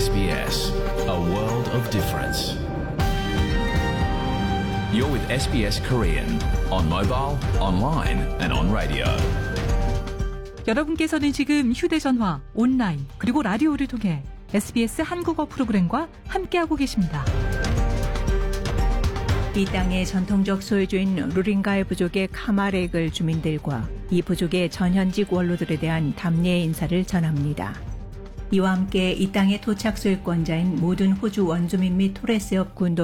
SBS, a world of difference. You're with SBS Korean on mobile, online and on radio. 여러분께서는 지금 휴대전화, 온라인, 그리고 라디오를 통해 SBS 한국어 프로그램과 함께하고 계십니다. 이 땅의 전통적 소유주인 루링가이 부족의 카마렉을 주민들과 이 부족의 전현직 원로들에 대한 담례의 인사를 전합니다. 이와 함께 이 땅의 토착 소유권자인 모든 호주 원주민 및 토레스역 군도